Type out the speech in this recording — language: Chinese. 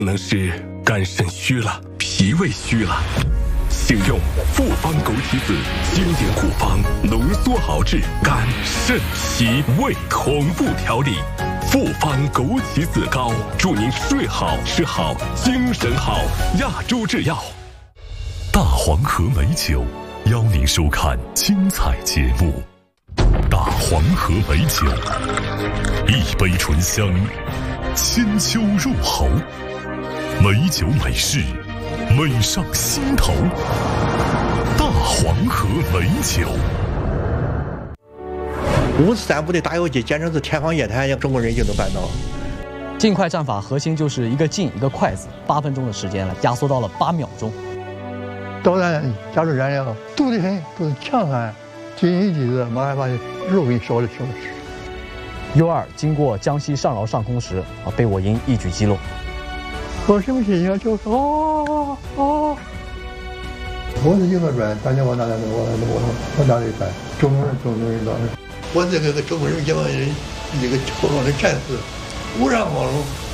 能是肝肾虚了，脾胃虚了。请用复方枸杞子经典古方浓缩熬制肝肾脾胃同步调理。复方枸杞子膏，祝您睡好吃好精神好。亚洲制药。 大黄河美酒邀您收看精彩节目。大黄河美酒，一杯醇香，千秋入喉，美酒美事，美上心头。大黄河美酒。 543部的打游击简直是天方夜谭，中国人就能办到。 尽快战法核心就是一个进一个快字，8分钟的时间了，压缩到了8秒钟。 导弹加入燃料，堵得很，都是强悍。进一级的马上把肉给烧了吃了。 U2经过江西上饶上空时，被我营一举击落。 我什么心情？就是我是一个转，大家往哪来？我哪里转？中国人到。我这个中国人解放军一个后方的战士，无上光荣。